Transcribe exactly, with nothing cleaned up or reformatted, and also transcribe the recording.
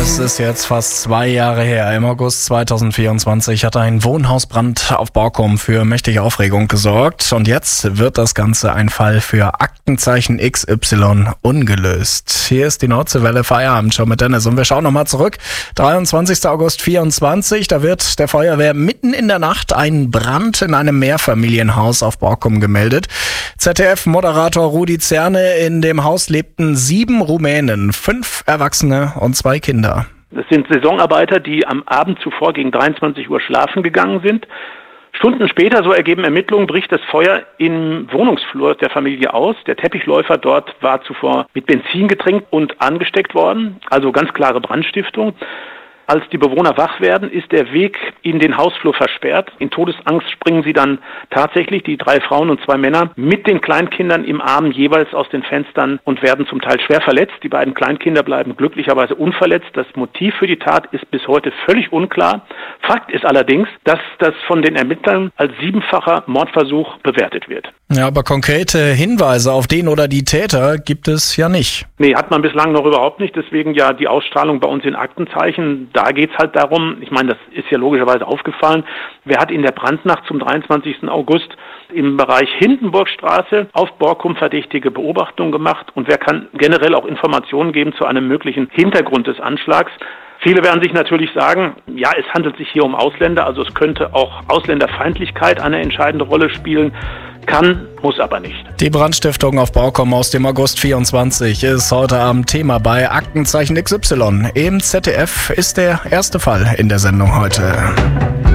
Es ist jetzt fast zwei Jahre her. Im August zweitausendvierundzwanzig hat ein Wohnhausbrand auf Borkum für mächtige Aufregung gesorgt. Und jetzt wird das Ganze ein Fall für Aktenzeichen X Y ungelöst. Hier ist die Nordseewelle Feierabend-Show mit Dennis. Und wir schauen nochmal zurück. dreiundzwanzigster August vierundzwanzig, da wird der Feuerwehr mitten in der Nacht ein Brand in einem Mehrfamilienhaus auf Borkum gemeldet. Z D F-Moderator Rudi Zerne: In dem Haus lebten sieben Rumänen, fünf Erwachsene und zwei Kinder. Das sind Saisonarbeiter, die am Abend zuvor gegen dreiundzwanzig Uhr schlafen gegangen sind. Stunden später, so ergeben Ermittlungen, bricht das Feuer im Wohnungsflur der Familie aus. Der Teppichläufer dort war zuvor mit Benzin getränkt und angesteckt worden, also ganz klare Brandstiftung. Als die Bewohner wach werden, ist der Weg in den Hausflur versperrt. In Todesangst springen sie dann tatsächlich, die drei Frauen und zwei Männer, mit den Kleinkindern im Arm jeweils aus den Fenstern und werden zum Teil schwer verletzt. Die beiden Kleinkinder bleiben glücklicherweise unverletzt. Das Motiv für die Tat ist bis heute völlig unklar. Fakt ist allerdings, dass das von den Ermittlern als siebenfacher Mordversuch bewertet wird. Ja, aber konkrete Hinweise auf den oder die Täter gibt es ja nicht. Nee, hat man bislang noch überhaupt nicht. Deswegen ja die Ausstrahlung bei uns in Aktenzeichen. Da geht's halt darum, ich meine, das ist ja logischerweise aufgefallen, wer hat in der Brandnacht zum dreiundzwanzigsten August im Bereich Hindenburgstraße auf Borkum verdächtige Beobachtungen gemacht und wer kann generell auch Informationen geben zu einem möglichen Hintergrund des Anschlags. Viele werden sich natürlich sagen, ja, es handelt sich hier um Ausländer, also es könnte auch Ausländerfeindlichkeit eine entscheidende Rolle spielen. Kann, muss aber nicht. Die Brandstiftung auf Borkum aus dem August vierundzwanzig ist heute Abend Thema bei Aktenzeichen X Y. Im Z D F ist der erste Fall in der Sendung heute.